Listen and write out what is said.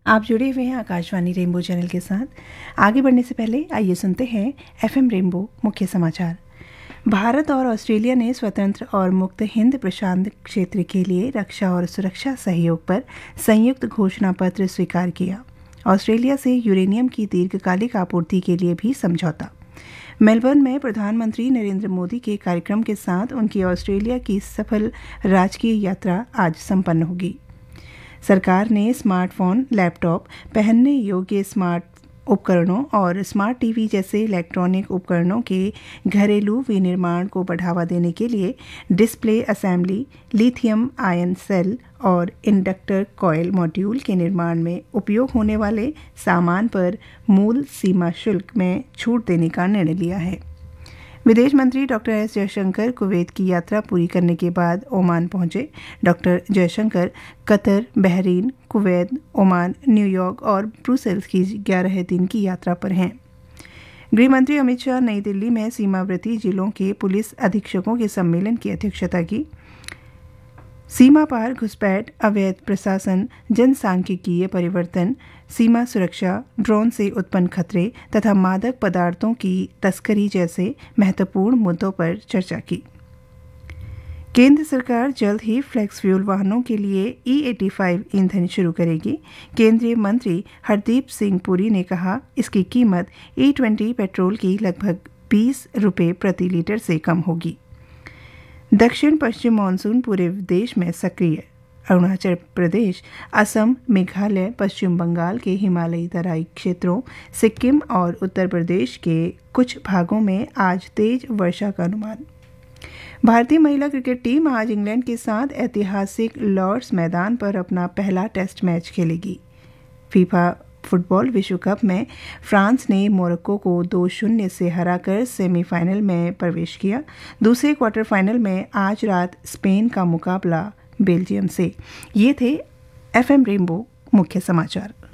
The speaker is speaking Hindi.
आप जुड़े हुए हैं आकाशवाणी रेनबो चैनल के साथ। आगे बढ़ने से पहले आइए सुनते हैं एफएम रेनबो मुख्य समाचार। भारत और ऑस्ट्रेलिया ने स्वतंत्र और मुक्त हिंद प्रशांत क्षेत्र के लिए रक्षा और सुरक्षा सहयोग पर संयुक्त घोषणा पत्र स्वीकार किया। ऑस्ट्रेलिया से यूरेनियम की दीर्घकालिक आपूर्ति के लिए भी समझौता। मेलबर्न में प्रधानमंत्री नरेंद्र मोदी के कार्यक्रम के साथ उनकी ऑस्ट्रेलिया की सफल राजकीय यात्रा आज संपन्न होगी। सरकार ने स्मार्टफोन, लैपटॉप, पहनने योग्य स्मार्ट उपकरणों और स्मार्ट टीवी जैसे इलेक्ट्रॉनिक उपकरणों के घरेलू विनिर्माण को बढ़ावा देने के लिए display assembly, lithium ion cell और इंडक्टर कॉइल मॉड्यूल के निर्माण में उपयोग होने वाले सामान पर मूल सीमा शुल्क में छूट देने का निर्णय लिया है। विदेश मंत्री डॉक्टर एस जयशंकर कुवैत की यात्रा पूरी करने के बाद ओमान पहुंचे। Doctor Jaishankar Qatar, Bahrain, Kuwait, Oman, New York और ब्रुसेल्स की 11 दिन की यात्रा पर हैं। गृह मंत्री अमित शाह नई दिल्ली में सीमावर्ती जिलों के पुलिस अधीक्षकों के सम्मेलन की अध्यक्षता की। सीमा पार घुसपैठ, अवैध प्रशासन, जनसांख्यिकीय परिवर्तन, सीमा सुरक्षा, ड्रोन से उत्पन्न खतरे तथा मादक पदार्थों की तस्करी जैसे महत्वपूर्ण मुद्दों पर चर्चा की। केंद्र सरकार जल्द ही फ्लेक्स फ्यूल वाहनों के लिए E85 ईंधन शुरू करेगी। केंद्रीय मंत्री हरदीप सिंह पुरी ने कहा, इसकी कीमत E20 पेट्रोल की लगभग 20 रुपये प्रति लीटर से कम होगी। दक्षिण पश्चिम मानसून पूरे देश में सक्रिय। अरुणाचल प्रदेश, असम, मेघालय, पश्चिम बंगाल के हिमालयी तराई क्षेत्रों, सिक्किम और उत्तर प्रदेश के कुछ भागों में आज तेज वर्षा का अनुमान। भारतीय महिला क्रिकेट टीम आज इंग्लैंड के साथ ऐतिहासिक लॉर्ड्स मैदान पर अपना पहला टेस्ट मैच खेलेगी। फीफा फुटबॉल विश्व कप में फ्रांस ने मोरक्को को 2-0 से हराकर सेमीफाइनल में प्रवेश किया। दूसरे क्वार्टर फाइनल में आज रात स्पेन का मुकाबला बेल्जियम से। ये थे एफएम रेनबो मुख्य समाचार।